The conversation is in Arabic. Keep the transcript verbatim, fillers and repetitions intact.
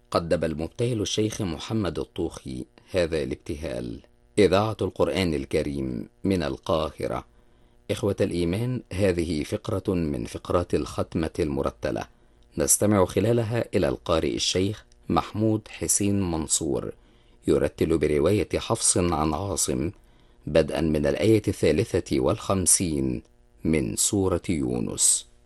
قدم المبتهل الشيخ محمد الطوخي هذا الابتهال. إذاعة القرآن الكريم من القاهرة. إخوة الإيمان، هذه فقرة من فقرات الختمة المرتلة، نستمع خلالها إلى القارئ الشيخ محمود حسين منصور يرتل برواية حفص عن عاصم، بدءا من الآية الثالثة والخمسين من سورة يونس.